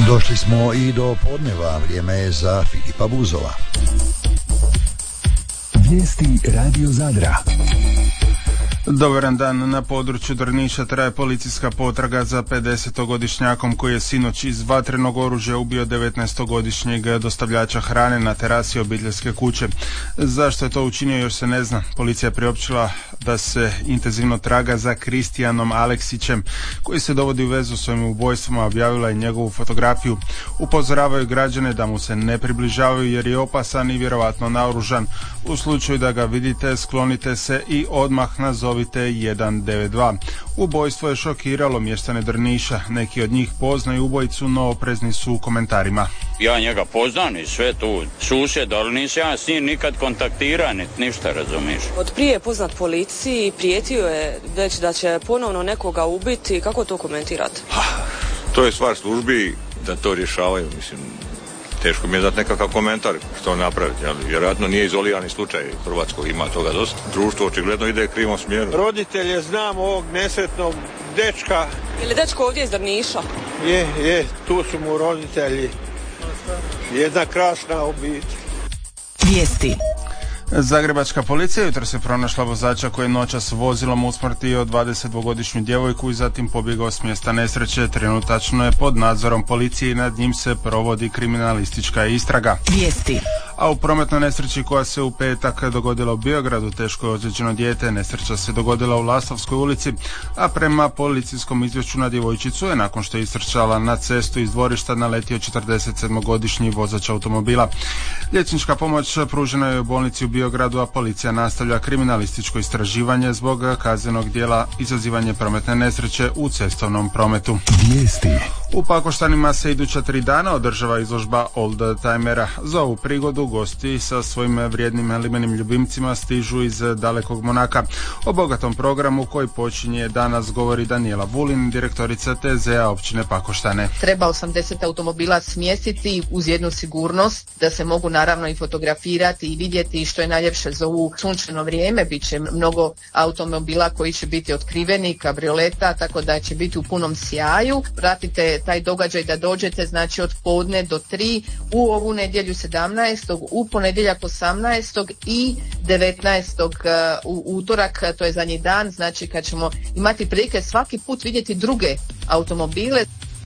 Došli smo i do podneva, vrijeme je za Filipa Buzova. Vijesti Radio Zadra. Dobar dan. Na području Drniša traje policijska potraga za 50-godišnjakom koji je sinoć iz vatrenog oružja ubio 19-godišnjeg dostavljača hrane na terasi obiteljske kuće. Zašto je to učinio još se ne zna. Policija je priopćila da se intenzivno traga za Kristijanom Aleksićem koji se dovodi u vezu s ovim ubojstvom, a objavila je njegovu fotografiju. Upozoravaju građane da mu se ne približavaju jer je opasan i vjerovatno naoružan. U slučaju da ga vidite, sklonite se i odmah nazovite 192. Ubojstvo je šokiralo mještane Drniša. Neki od njih poznaju ubojicu, no oprezni su u komentarima. Ja njega poznam i sve tu susjed, ali nisam ja s njim nikad kontaktirao, ništa, razumiješ. Od prije je poznat policiji, prijetio je već da će ponovno nekoga ubiti. Kako to komentirate? To je stvar službi da to rješavaju, mislim. Teško mi je dati nekakav komentar što napraviti, ali vjerojatno nije izolirani slučaj Hrvatskog, ima toga dosta. Društvo očigledno ide u krivom smjeru. Roditelje znam ovog nesretnog dečka. Je li dečko ovdje iz Drniša? Je, tu su mu roditelji. Jedna krasna obitelj. Vijesti. Zagrebačka policija jutros se pronašla vozača koji je noćas vozilom usmrtio 22-godišnju djevojku i zatim pobjegao s mjesta nesreće. Trenutačno je pod nadzorom policije i nad njim se provodi kriminalistička istraga. Vijesti. A u prometnoj nesreći koja se u petak dogodila u Beogradu teško je ozlijeđeno dijete. Nesreća se dogodila u Lastovskoj ulici, a prema policijskom izvješću na djevojčicu je nakon što je istrčala na cestu iz dvorišta naletio 47-godišnji vozač automobila. Liječnička pomoć pružena je u bolnici u Beogradu, a policija nastavlja kriminalističko istraživanje zbog kaznenog djela izazivanje prometne nesreće u cestovnom prometu. Vijesti. U Pakoštanima se iduća 3 dana održava izložba oldtimera. Za ovu prigodu gosti sa svojim vrijednim limenim ljubimcima stižu iz dalekog Monaka. O bogatom programu koji počinje danas govori Daniela Vulin, direktorica TZ-a općine Pakoštane. Treba 80 automobila smjestiti uz jednu sigurnost da se mogu naravno i fotografirati i vidjeti što je najljepše za ovu sunčano vrijeme. Biće mnogo automobila koji će biti otkriveni, kabrioleta, tako da će biti u punom sjaju. Pratite taj događaj da dođete, znači od podne do 3 u ovu nedjelju 17. u ponedjeljak 18. i 19. u utorak, to je zadnji dan, znači kad ćemo imati prilike svaki put vidjeti druge automobile.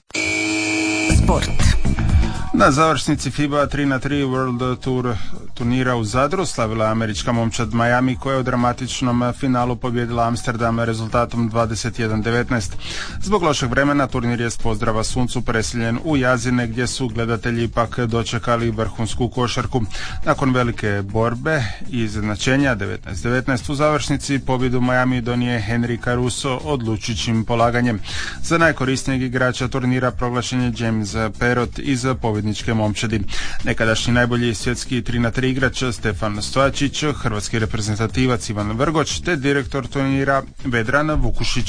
Sport. Na završnici FIBA 3x3 World Tour turnira u Zadru slavila američka momčad Miami koja je u dramatičnom finalu pobjedila Amsterdam rezultatom 21-19. Zbog lošeg vremena turnir je s pozdrava suncu preseljen u Jazine gdje su gledatelji ipak dočekali vrhunsku košarku. Nakon velike borbe i izjednačenja 19-19 u završnici pobjedu Miami donije Henry Caruso odlučujućim polaganjem. Za najkorisnijeg igrača turnira proglašen je James Perot iz pobjedničke momčadi. Nekadašnji najbolji svjetski 3x3 igrač Stefan Stojačić, hrvatski reprezentativac Ivan Vrgoč te direktor turnira Vedran Vukušić.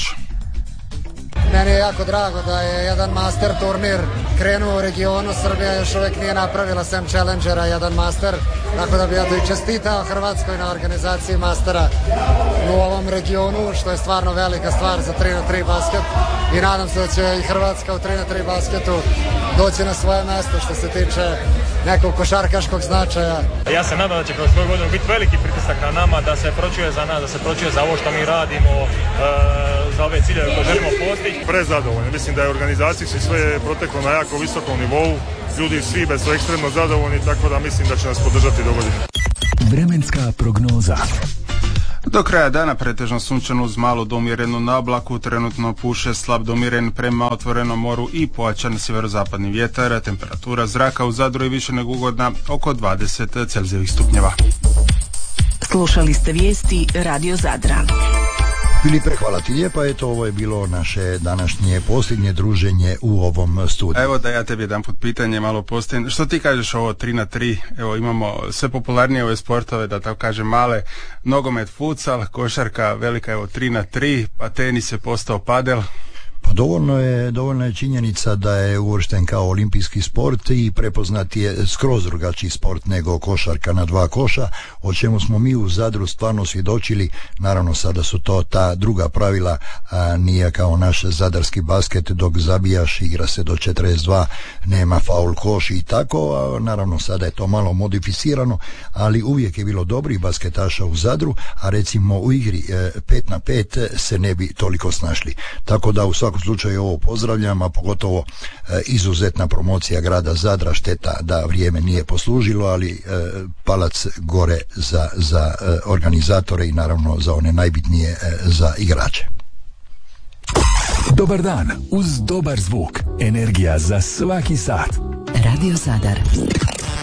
Meni je jako drago da je jedan master turnir krenuo u regionu. Srbija još uvijek nije napravila sem Challengera jedan master, tako da bi ja to i čestitao Hrvatskoj na organizaciji mastera u ovom regionu, što je stvarno velika stvar za 3x3 basket i nadam se da će i Hrvatska u 3x3 basketu doći na svoje mjesto što se tiče nekog košarkaškog značaja. Ja se nadam da će kroz svoju godinu biti veliki pritisak na nama, da se pročuje za nas, da se pročuje za ovo što mi radimo, za ove ciljeve koje želimo postići. Prezadovoljno, mislim da je organizacijski sve proteklo na jako visokom nivou, ljudi svi su ekstremno zadovoljni, tako da mislim da će nas podržati do godine. Vremenska prognoza. Do kraja dana pretežno sunčano uz malu do umjerenu nablaku, trenutno puše slab do umjeren prema otvorenom moru i pojačan sjeverozapadni vjetar, temperatura zraka u Zadru je više nego ugodna, oko 20 Celzijevih stupnjeva. Slušali ste vijesti Radio Zadra. Filipe, hvala ti lijepa, eto ovo je bilo naše današnje posljednje druženje u ovom studiju. Evo da ja tebi jedan put pitanje malo postavim. Što ti kažeš ovo 3x3? Evo imamo sve popularnije ove sportove, da tako kažem male, nogomet, futsal, košarka velika, evo 3x3, pa tenis je postao padel. Pa dovoljna je činjenica da je uvršten kao olimpijski sport i prepoznat je skroz drugačiji sport nego košarka na 2 koša, o čemu smo mi u Zadru stvarno svjedočili. Naravno sada su to ta druga pravila, a nije kao naš zadarski basket, dok zabijaš igra se do 42, nema faul koš i tako, a naravno sada je to malo modificirano, ali uvijek je bilo dobrih basketaša u Zadru, a recimo u igri 5 na 5 se ne bi toliko snašli. Tako da u svakom slučaju ovo pozdravljam, a pogotovo izuzetna promocija grada Zadra. Šteta da vrijeme nije poslužilo, ali palac gore za organizatore i naravno za one najbitnije za igrače. Dobar dan uz dobar zvuk. Energija za svaki sat. Radio Zadar.